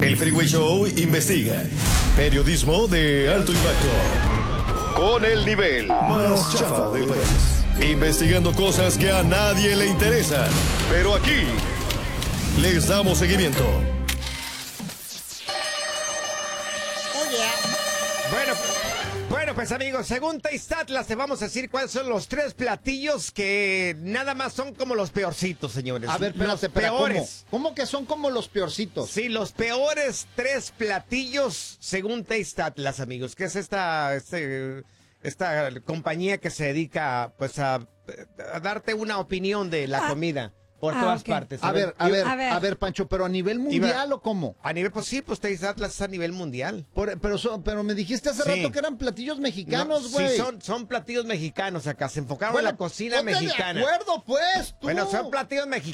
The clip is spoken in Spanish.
El Freeway Show investiga. Periodismo de alto impacto. Con el nivel más chafa del país. Investigando cosas que a nadie le interesan. Pero aquí les damos seguimiento. Bueno, pues amigos, según Taste Atlas te vamos a decir cuáles son los 3 platillos que nada más son como los peorcitos, señores. A ver, espérate, los peores. ¿Cómo que son como los peorcitos? Sí, los peores 3 platillos según Taste Atlas, amigos, que es esta compañía que se dedica pues a darte una opinión de la comida. Por todas partes. A ver, Pancho, pero ¿a nivel mundial o cómo? A nivel, pues sí, pues Taste Atlas es a nivel mundial. Pero me dijiste hace rato que eran platillos mexicanos, güey. Sí, son platillos mexicanos acá, se enfocaron en la cocina mexicana. De acuerdo, pues, tú. Bueno, son platillos mexicanos.